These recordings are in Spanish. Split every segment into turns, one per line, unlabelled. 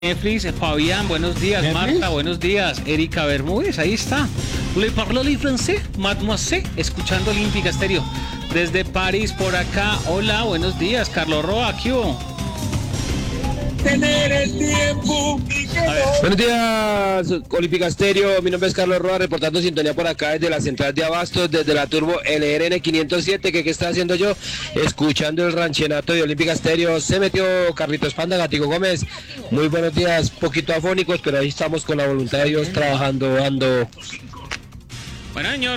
Netflix, Fabián, buenos días.
Netflix.
Marta, buenos días. Erika Bermúdez, ahí está. Le parle le français, mademoiselle, escuchando Olímpica Estéreo. Desde París, por acá. Hola, buenos días. Carlos Roa, ¿qué hubo?
Tener el tiempo.
Buenos días, Olímpica Estéreo. Mi nombre es Carlos Roa, reportando sintonía por acá desde la central de Abastos, desde la Turbo LRN 507. ¿Qué estoy haciendo yo? Escuchando el ranchenato de Olímpica Estéreo. Se metió Carlitos Panda, Gatico Gómez. Muy buenos días, poquito afónicos, pero ahí estamos con la voluntad de Dios trabajando, dando.
Bueno, señor,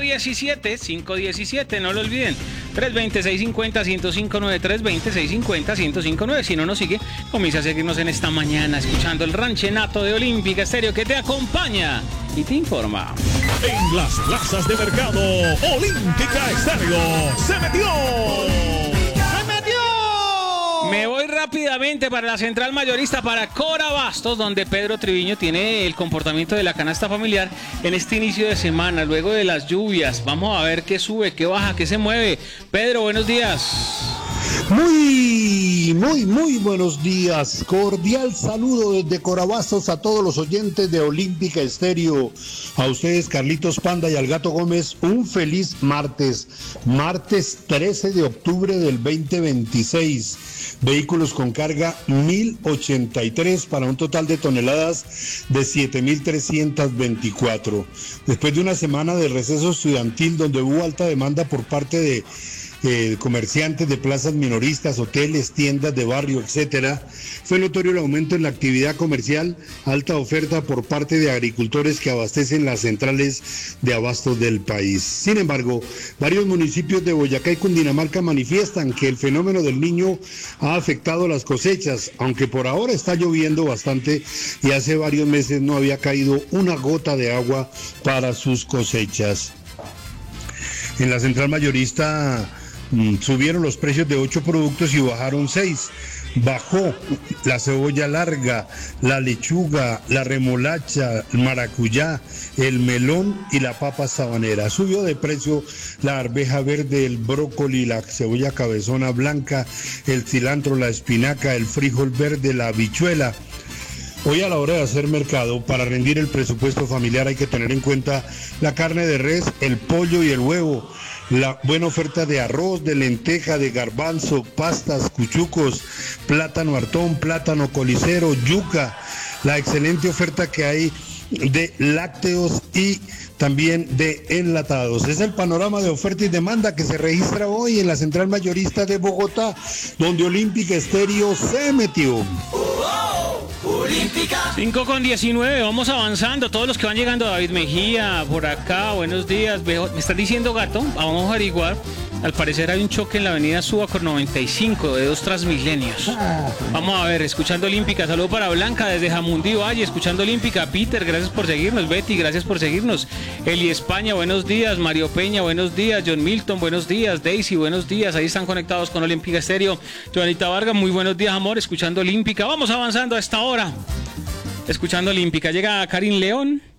517, no lo olviden. 320-650-1059, 320-650-1059. Si no nos sigue, comienza a seguirnos en esta mañana, escuchando el ranchenato de Olímpica Estéreo, que te acompaña y te informa.
En las plazas de mercado, Olímpica Estéreo se metió.
Me voy rápidamente para la central mayorista, para Cora Bastos, donde Pedro Triviño tiene el comportamiento de la canasta familiar en este inicio de semana, luego de las lluvias. Vamos a ver qué sube, qué baja, qué se mueve. Pedro, buenos días.
Muy buenos días. Cordial saludo desde Corabastos a todos los oyentes de Olímpica Estéreo. A ustedes, Carlitos Panda y al Gato Gómez, un feliz martes. Martes 13 de octubre del 2026. Vehículos con carga 1083 para un total de toneladas de 7324. Después de una semana de receso estudiantil donde hubo alta demanda por parte de comerciantes de plazas minoristas, hoteles, tiendas de barrio, etcétera, fue notorio el aumento en la actividad comercial, alta oferta por parte de agricultores que abastecen las centrales de abastos del país. Sin embargo, varios municipios de Boyacá y Cundinamarca manifiestan que el fenómeno del Niño ha afectado las cosechas, aunque por ahora está lloviendo bastante y hace varios meses no había caído una gota de agua para sus cosechas. En la central mayorista subieron los precios de 8 productos y bajaron 6. Bajó la cebolla larga, la lechuga, la remolacha, el maracuyá, el melón y la papa sabanera. Subió de precio la arveja verde, el brócoli, la cebolla cabezona blanca, el cilantro, la espinaca, el frijol verde, la habichuela. Hoy a la hora de hacer mercado, para rendir el presupuesto familiar hay que tener en cuenta la carne de res, el pollo y el huevo, la buena oferta de arroz, de lenteja, de garbanzo, pastas, cuchucos, plátano hartón, plátano colicero, yuca, la excelente oferta que hay de lácteos y también de enlatados. Es el panorama de oferta y demanda que se registra hoy en la central mayorista de Bogotá, donde Olímpica Estéreo se metió.
5:19, vamos avanzando. Todos los que van llegando, David Mejía, por acá, buenos días. Me estás diciendo, Gato, vamos a averiguar. Al parecer hay un choque en la avenida Suba con 95 de 2 Transmilenios. Vamos a ver, escuchando Olímpica. Saludo para Blanca desde Jamundí Valle, escuchando Olímpica. Peter, gracias por seguirnos. Betty, gracias por seguirnos. Eli España, buenos días. Mario Peña, buenos días. John Milton, buenos días. Daisy, buenos días. Ahí están conectados con Olímpica Estéreo. Joanita Vargas, muy buenos días, amor, escuchando Olímpica. Vamos avanzando a esta hora, escuchando Olímpica. Llega Karim León.